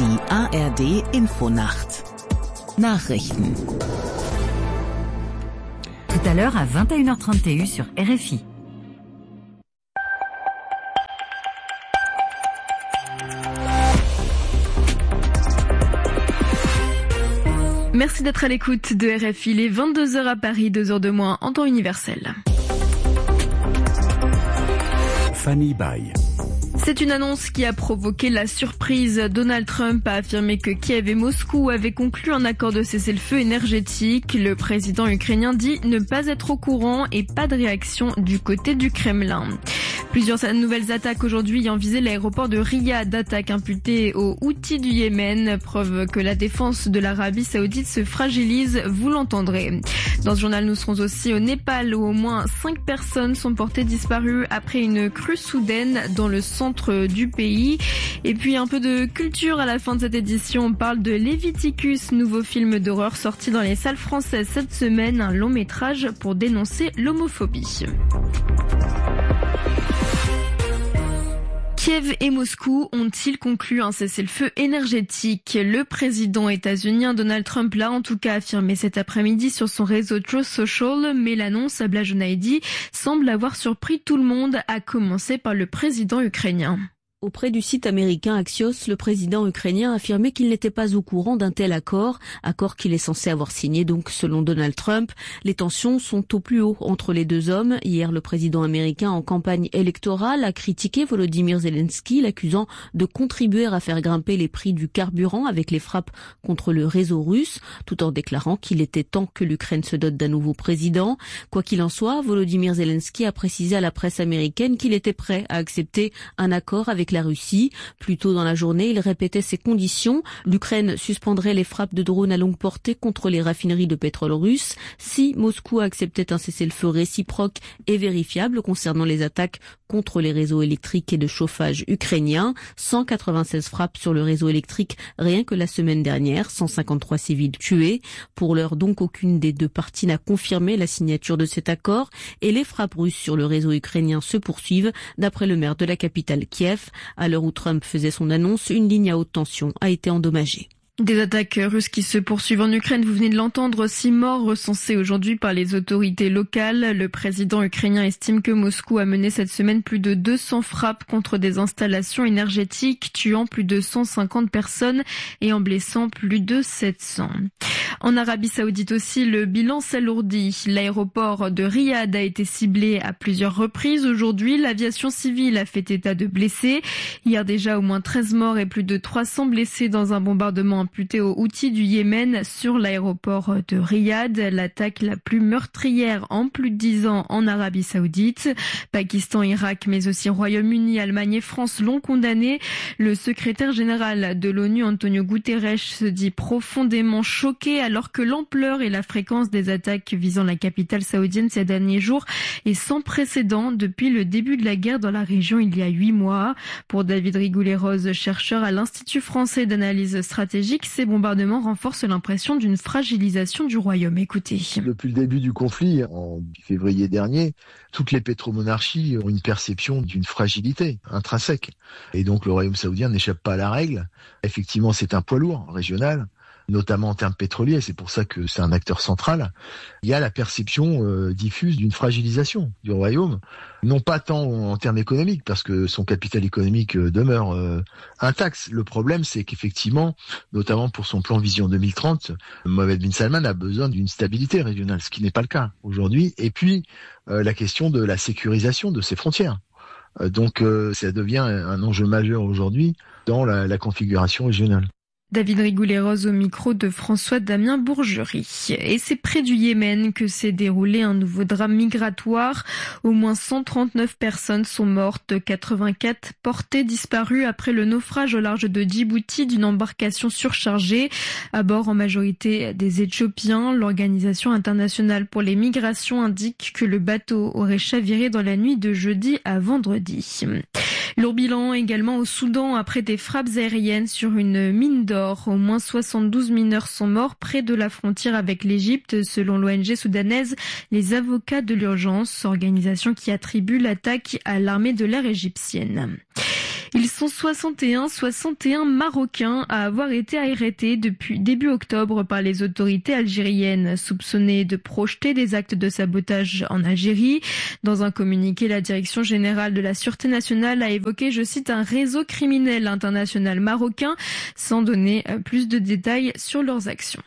Die ARD Infonacht. Nachrichten. Tout à l'heure à 21h30 TU sur RFI. Merci d'être à l'écoute de RFI, les 22h à Paris, 2 heures de moins en temps universel. Fanny Baye. C'est une annonce qui a provoqué la surprise. Donald Trump a affirmé que Kiev et Moscou avaient conclu un accord de cessez-le-feu énergétique. Le président ukrainien dit ne pas être au courant et pas de réaction du côté du Kremlin. Plusieurs nouvelles attaques aujourd'hui ayant visé l'aéroport de Riyad, attaques imputées aux Houthis du Yémen, preuve que la défense de l'Arabie Saoudite se fragilise, vous l'entendrez. Dans ce journal, nous serons aussi au Népal où au moins 5 personnes sont portées disparues après une crue soudaine dans le centre du pays. Et puis un peu de culture à la fin de cette édition, on parle de Leviticus, nouveau film d'horreur sorti dans les salles françaises cette semaine, un long métrage pour dénoncer l'homophobie. Kiev et Moscou ont-ils conclu un cessez-le-feu énergétique? Le président états-unien Donald Trump l'a en tout cas affirmé cet après-midi sur son réseau Truth Social, mais l'annonce, Abla Jonaidi, semble avoir surpris tout le monde, à commencer par le président ukrainien. Auprès du site américain Axios, le président ukrainien a affirmé qu'il n'était pas au courant d'un tel accord qu'il est censé avoir signé. Donc, selon Donald Trump, les tensions sont au plus haut entre les deux hommes. Hier, le président américain en campagne électorale a critiqué Volodymyr Zelensky, l'accusant de contribuer à faire grimper les prix du carburant avec les frappes contre le réseau russe, tout en déclarant qu'il était temps que l'Ukraine se dote d'un nouveau président. Quoi qu'il en soit, Volodymyr Zelensky a précisé à la presse américaine qu'il était prêt à accepter un accord avec la Russie. Plus tôt dans la journée, il répétait ces conditions. L'Ukraine suspendrait les frappes de drones à longue portée contre les raffineries de pétrole russes si Moscou acceptait un cessez-le-feu réciproque et vérifiable concernant les attaques contre les réseaux électriques et de chauffage ukrainiens. 196 frappes sur le réseau électrique rien que la semaine dernière, 153 civils tués. Pour l'heure donc, aucune des deux parties n'a confirmé la signature de cet accord et les frappes russes sur le réseau ukrainien se poursuivent, d'après le maire de la capitale Kiev. À l'heure où Trump faisait son annonce, une ligne à haute tension a été endommagée. Des attaques russes qui se poursuivent en Ukraine, vous venez de l'entendre, 6 morts recensés aujourd'hui par les autorités locales. Le président ukrainien estime que Moscou a mené cette semaine plus de 200 frappes contre des installations énergétiques, tuant plus de 150 personnes et en blessant plus de 700. En Arabie Saoudite aussi, le bilan s'alourdit. L'aéroport de Riyad a été ciblé à plusieurs reprises. Aujourd'hui, l'aviation civile a fait état de blessés. Hier déjà, au moins 13 morts et plus de 300 blessés dans un bombardement imputé aux Houthis du Yémen sur l'aéroport de Riyad, l'attaque la plus meurtrière en plus de 10 ans en Arabie Saoudite. Pakistan, Irak, mais aussi Royaume-Uni, Allemagne et France l'ont condamné. Le secrétaire général de l'ONU, Antonio Guterres, se dit profondément choqué alors que l'ampleur et la fréquence des attaques visant la capitale saoudienne ces derniers jours est sans précédent depuis le début de la guerre dans la région il y a 8 mois. Pour David Rigoulet-Rose, chercheur à l'Institut français d'analyse stratégique, ces bombardements renforcent l'impression d'une fragilisation du royaume. Écoutez. Depuis le début du conflit, en février dernier, toutes les pétromonarchies ont une perception d'une fragilité intrinsèque. Et donc le royaume saoudien n'échappe pas à la règle. Effectivement, c'est un poids lourd régional, notamment en termes pétroliers, c'est pour ça que c'est un acteur central. Il y a la perception diffuse d'une fragilisation du royaume, non pas tant en termes économiques, parce que son capital économique demeure intact. Le problème, c'est qu'effectivement, notamment pour son plan Vision 2030, Mohammed bin Salman a besoin d'une stabilité régionale, ce qui n'est pas le cas aujourd'hui. Et puis, la question de la sécurisation de ses frontières. Donc, ça devient un enjeu majeur aujourd'hui dans la configuration régionale. David Rigoulet-Rose au micro de François-Damien Bourgerie. Et c'est près du Yémen que s'est déroulé un nouveau drame migratoire. Au moins 139 personnes sont mortes, 84 portées disparues après le naufrage au large de Djibouti d'une embarcation surchargée. À bord en majorité des Éthiopiens, l'Organisation internationale pour les migrations indique que le bateau aurait chaviré dans la nuit de jeudi à vendredi. Lourd bilan également au Soudan après des frappes aériennes sur une mine d'or. Au moins 72 mineurs sont morts près de la frontière avec l'Égypte, selon l'ONG soudanaise Les Avocats de l'Urgence, organisation qui attribue l'attaque à l'armée de l'air égyptienne. Ils sont 61 Marocains à avoir été arrêtés depuis début octobre par les autorités algériennes, soupçonnés de projeter des actes de sabotage en Algérie. Dans un communiqué, la Direction générale de la Sûreté nationale a évoqué, je cite, un réseau criminel international marocain, sans donner plus de détails sur leurs actions.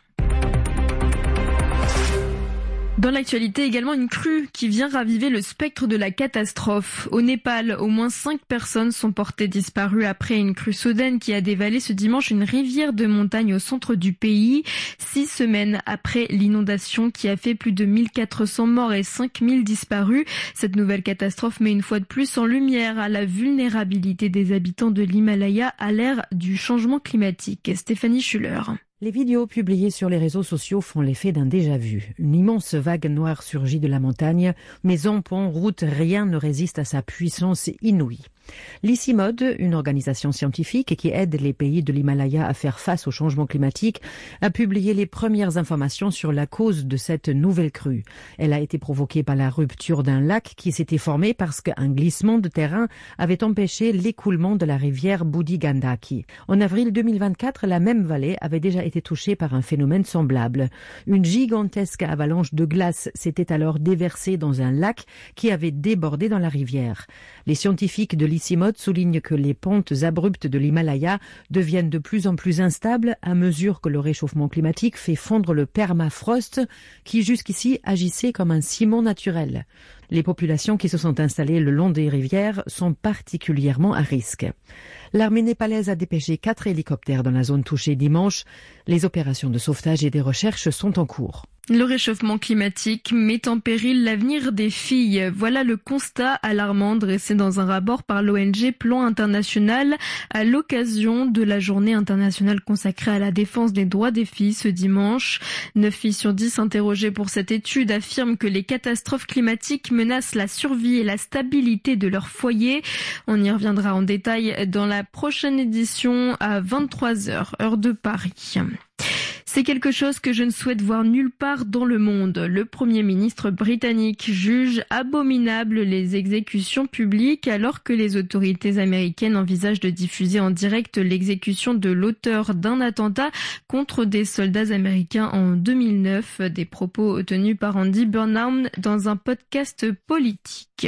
Dans l'actualité, également une crue qui vient raviver le spectre de la catastrophe. Au Népal, au moins 5 personnes sont portées disparues après une crue soudaine qui a dévalé ce dimanche une rivière de montagne au centre du pays. 6 semaines après l'inondation qui a fait plus de 1400 morts et 5000 disparus. Cette nouvelle catastrophe met une fois de plus en lumière la vulnérabilité des habitants de l'Himalaya à l'ère du changement climatique. Stéphanie Schuller. Les vidéos publiées sur les réseaux sociaux font l'effet d'un déjà-vu. Une immense vague noire surgit de la montagne. Maisons, ponts, routes, rien ne résiste à sa puissance inouïe. L'ICIMOD, une organisation scientifique qui aide les pays de l'Himalaya à faire face au changement climatique, a publié les premières informations sur la cause de cette nouvelle crue. Elle a été provoquée par la rupture d'un lac qui s'était formé parce qu'un glissement de terrain avait empêché l'écoulement de la rivière Budi Gandaki. En avril 2024, la même vallée avait déjà été touchée par un phénomène semblable. Une gigantesque avalanche de glace s'était alors déversée dans un lac qui avait débordé dans la rivière. Les scientifiques de l'ICIMOD soulignent que les pentes abruptes de l'Himalaya deviennent de plus en plus instables à mesure que le réchauffement climatique fait fondre le permafrost qui jusqu'ici agissait comme un ciment naturel. Les populations qui se sont installées le long des rivières sont particulièrement à risque. L'armée népalaise a dépêché 4 hélicoptères dans la zone touchée dimanche. Les opérations de sauvetage et des recherches sont en cours. Le réchauffement climatique met en péril l'avenir des filles. Voilà le constat alarmant dressé dans un rapport par l'ONG Plan International à l'occasion de la journée internationale consacrée à la défense des droits des filles ce dimanche. 9 filles sur 10 interrogées pour cette étude affirment que les catastrophes climatiques menacent la survie et la stabilité de leur foyer. On y reviendra en détail dans la prochaine édition à 23h, heure de Paris. C'est quelque chose que je ne souhaite voir nulle part dans le monde. Le Premier ministre britannique juge abominable les exécutions publiques alors que les autorités américaines envisagent de diffuser en direct l'exécution de l'auteur d'un attentat contre des soldats américains en 2009. Des propos tenus par Andy Burnham dans un podcast politique.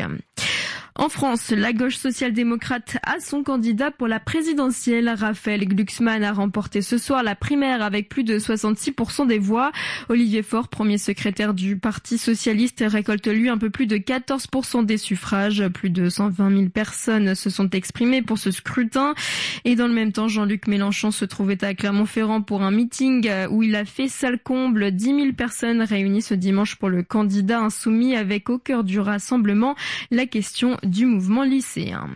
En France, la gauche social-démocrate a son candidat pour la présidentielle. Raphaël Glucksmann a remporté ce soir la primaire avec plus de 66% des voix. Olivier Faure, premier secrétaire du Parti socialiste, récolte lui un peu plus de 14% des suffrages. Plus de 120 000 personnes se sont exprimées pour ce scrutin. Et dans le même temps, Jean-Luc Mélenchon se trouvait à Clermont-Ferrand pour un meeting où il a fait salle comble. 10 000 personnes réunies ce dimanche pour le candidat insoumis avec au cœur du rassemblement la question du mouvement lycéen.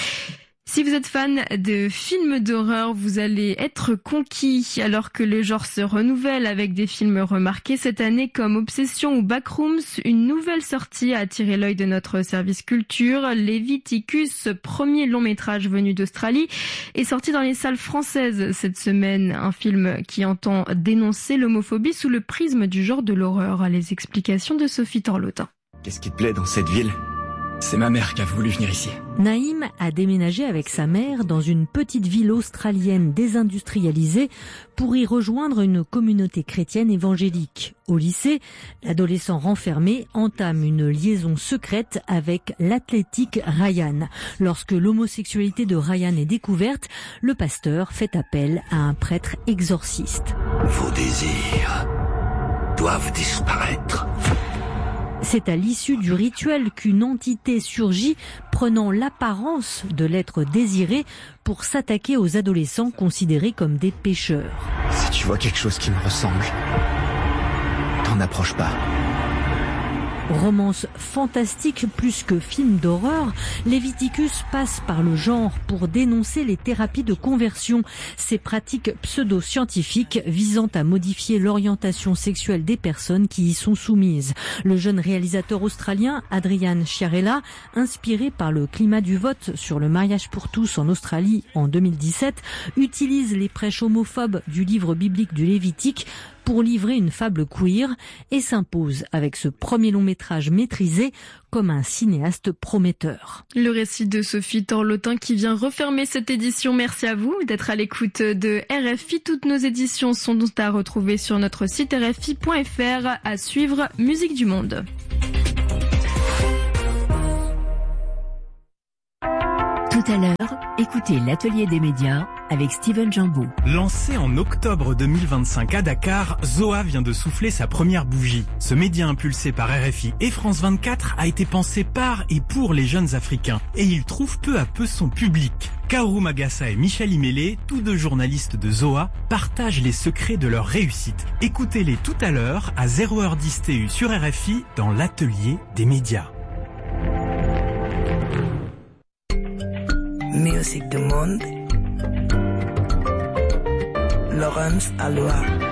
Si vous êtes fan de films d'horreur, vous allez être conquis alors que le genre se renouvelle avec des films remarqués cette année comme Obsession ou Backrooms. Une nouvelle sortie a attiré l'œil de notre service culture. Leviticus, premier long métrage venu d'Australie, est sorti dans les salles françaises cette semaine. Un film qui entend dénoncer l'homophobie sous le prisme du genre de l'horreur. Les explications de Sophie Torlotin. Qu'est-ce qui te plaît dans cette ville ? C'est ma mère qui a voulu venir ici. Naïm a déménagé avec sa mère dans une petite ville australienne désindustrialisée pour y rejoindre une communauté chrétienne évangélique. Au lycée, l'adolescent renfermé entame une liaison secrète avec l'athlétique Ryan. Lorsque l'homosexualité de Ryan est découverte, le pasteur fait appel à un prêtre exorciste. Vos désirs doivent disparaître. C'est à l'issue du rituel qu'une entité surgit prenant l'apparence de l'être désiré pour s'attaquer aux adolescents considérés comme des pécheurs. Si tu vois quelque chose qui me ressemble, t'en approche pas. Romance fantastique plus que film d'horreur, Leviticus passe par le genre pour dénoncer les thérapies de conversion, ces pratiques pseudo-scientifiques visant à modifier l'orientation sexuelle des personnes qui y sont soumises. Le jeune réalisateur australien Adrian Chiarella, inspiré par le climat du vote sur le mariage pour tous en Australie en 2017, utilise les prêches homophobes du livre biblique du Lévitique pour livrer une fable queer et s'impose avec ce premier long métrage maîtrisé comme un cinéaste prometteur. Le récit de Sophie Torlotin qui vient refermer cette édition. Merci à vous d'être à l'écoute de RFI. Toutes nos éditions sont donc à retrouver sur notre site rfi.fr. À suivre, Musique du Monde. Tout à l'heure, écoutez l'atelier des médias avec Steven Jambeau. Lancé en octobre 2025 à Dakar, Zoa vient de souffler sa première bougie. Ce média impulsé par RFI et France 24 a été pensé par et pour les jeunes Africains. Et il trouve peu à peu son public. Kaoru Magassa et Michel Imélé, tous deux journalistes de Zoa, partagent les secrets de leur réussite. Écoutez-les tout à l'heure à 0h10 TU sur RFI dans l'atelier des médias. Musique du monde, Laurence Aloha.